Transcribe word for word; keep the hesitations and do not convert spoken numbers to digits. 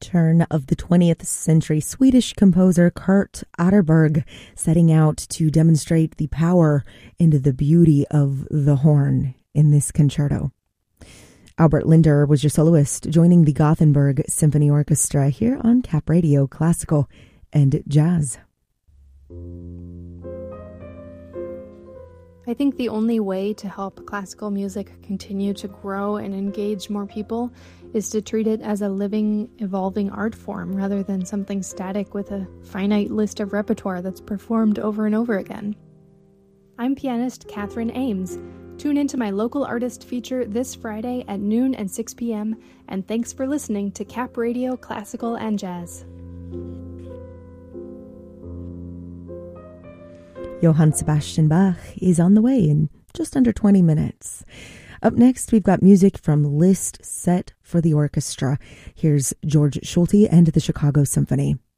turn of the twentieth century Swedish composer Kurt Atterberg, setting out to demonstrate the power and the beauty of the horn in this concerto. Albert Linder was your soloist, joining the Gothenburg Symphony Orchestra here on Cap Radio Classical and Jazz. I think the only way to help classical music continue to grow and engage more people is to treat it as a living, evolving art form rather than something static with a finite list of repertoire that's performed over and over again. I'm pianist Catherine Ames. Tune into my local artist feature this Friday at noon and six p.m. and thanks for listening to Cap Radio Classical and Jazz. Johann Sebastian Bach is on the way in just under twenty minutes. Up next, we've got music from Liszt Set for the Orchestra. Here's George Schulte and the Chicago Symphony.